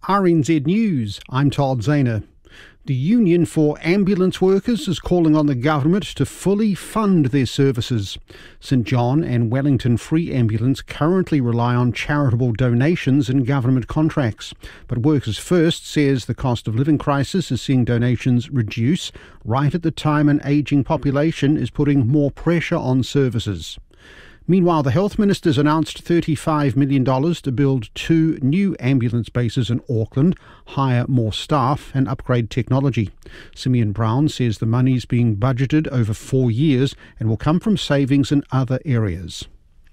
RNZ News, I'm Todd Zahner. The Union for Ambulance Workers is calling on the government to fully fund their services. St John and Wellington Free Ambulance currently rely on charitable donations and government contracts. But Workers First says the cost of living crisis is seeing donations reduce right at the time an ageing population is putting more pressure on services. Meanwhile, the Health Minister's announced $35 million to build 2 new ambulance bases in Auckland, hire more staff and upgrade technology. Simeon Brown says the money's being budgeted over 4 years and will come from savings in other areas.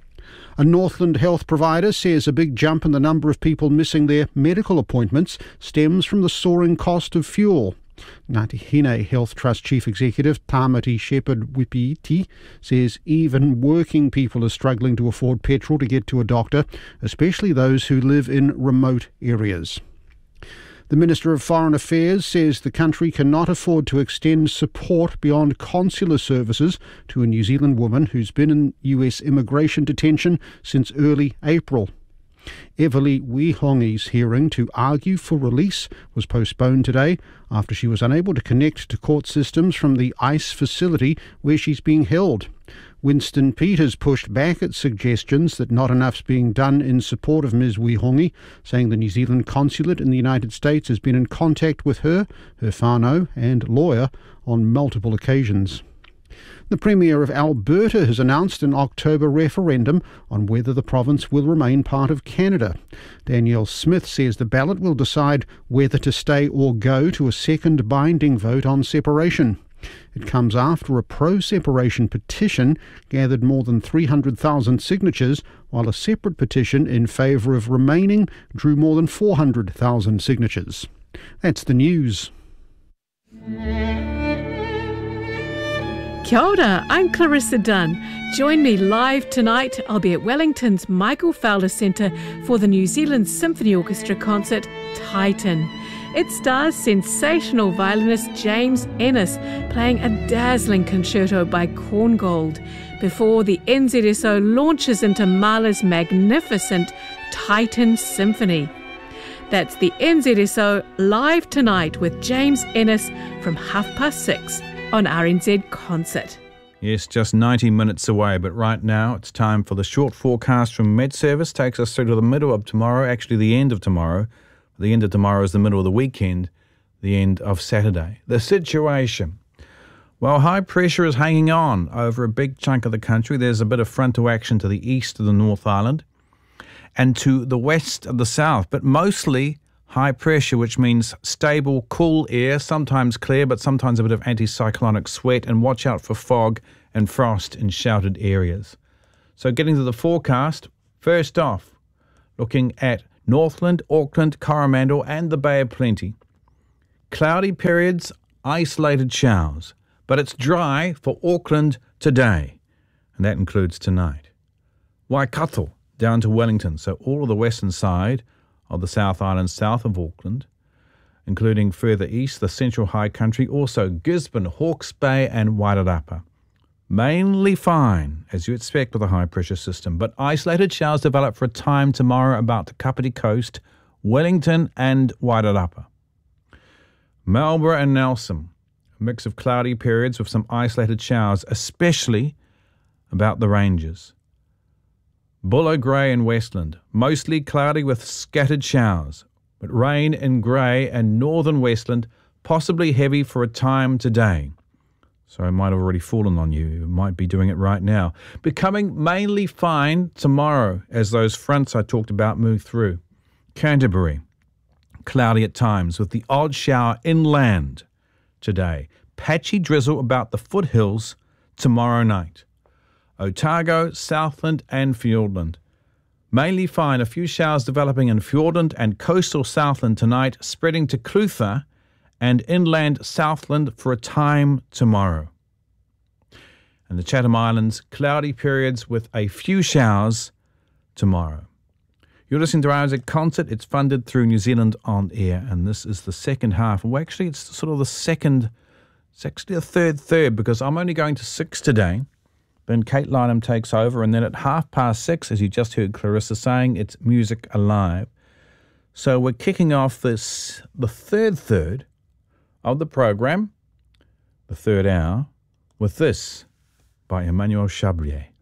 A Northland health provider says a big jump in the number of people missing their medical appointments stems from the soaring cost of fuel. Ngāti Hine Health Trust Chief Executive Tamati Shepherd-Wipiti says even working people are struggling to afford petrol to get to a doctor, especially those who live in remote areas. The Minister of Foreign Affairs says the country cannot afford to extend support beyond consular services to a New Zealand woman who's been in US immigration detention since early April. Everly Wihongi's hearing to argue for release was postponed today after she was unable to connect to court systems from the ICE facility where she's being held. Winston Peters pushed back at suggestions that not enough's being done in support of Ms Wihongi, saying the New Zealand consulate in the United States has been in contact with her whānau and lawyer on multiple occasions. The Premier of Alberta has announced an October referendum on whether the province will remain part of Canada. Danielle Smith says the ballot will decide whether to stay or go to a second binding vote on separation. It comes after a pro-separation petition gathered more than 300,000 signatures, while a separate petition in favour of remaining drew more than 400,000 signatures. That's the news. Kia ora, I'm Clarissa Dunn. Join me live tonight. I'll be at Wellington's Michael Fowler Centre for the New Zealand Symphony Orchestra concert, Titan. It stars sensational violinist James Ennis playing a dazzling concerto by Korngold before the NZSO launches into Mahler's magnificent Titan Symphony. That's the NZSO live tonight with James Ennis from 6:30 on RNZ Concert. Yes, just 90 minutes away, but right now it's time for the short forecast from Met Service. Takes us through to the middle of tomorrow, actually the end of tomorrow. The end of tomorrow is the middle of the weekend, the end of Saturday. The situation. Well, high pressure is hanging on over a big chunk of the country. There's a bit of frontal action to the east of the North Island and to the west of the south, but mostly high pressure, which means stable, cool air, sometimes clear, but sometimes a bit of anticyclonic sweat, and watch out for fog and frost in sheltered areas. So getting to the forecast, first off, looking at Northland, Auckland, Coromandel and the Bay of Plenty. Cloudy periods, isolated showers, but it's dry for Auckland today, and that includes tonight. Waikato down to Wellington, so all of the western side of the South Island south of Auckland, including further east, the central high country, also Gisborne, Hawke's Bay and Wairarapa. Mainly fine, as you expect with a high-pressure system, but isolated showers develop for a time tomorrow about the Kapiti Coast, Wellington and Wairarapa. Marlborough and Nelson, a mix of cloudy periods with some isolated showers, especially about the ranges. Buller, Grey and Westland, mostly cloudy with scattered showers, but rain in Grey and northern Westland, possibly heavy for a time today. So it might have already fallen on you. You might be doing it right now. Becoming mainly fine tomorrow as those fronts I talked about move through. Canterbury, cloudy at times with the odd shower inland today. Patchy drizzle about the foothills tomorrow night. Otago, Southland and Fiordland. Mainly fine, a few showers developing in Fiordland and coastal Southland tonight, spreading to Clutha and inland Southland for a time tomorrow. And the Chatham Islands, cloudy periods with a few showers tomorrow. You're listening to RNZ Concert. It's funded through New Zealand On Air, and this is the second half. Well, actually, it's sort of the second, it's actually the third, because I'm only going to 6 today. Then Kate Lynham takes over, and then at 6:30, as you just heard Clarissa saying, it's Music Alive. So we're kicking off the third of the program, the third hour, with this by Emmanuel Chabrier.